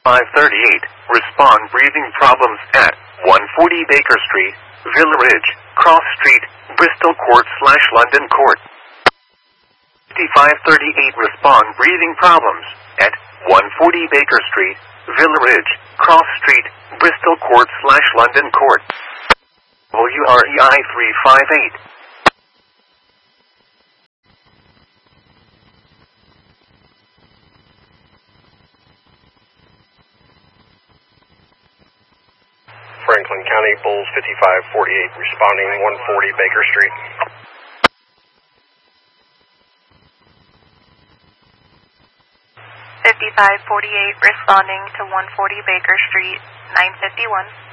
5538. Respond breathing problems at 140 Baker Street, Villa Ridge, Cross Street, Bristol Court/London Court. 5538. Respond breathing problems at 140 Baker Street, Villa Ridge, Cross Street, Bristol Court/London Court. WREI 358. Franklin County, Bulls 5548, responding 140 Baker Street. 5548, responding to 140 Baker Street, 951.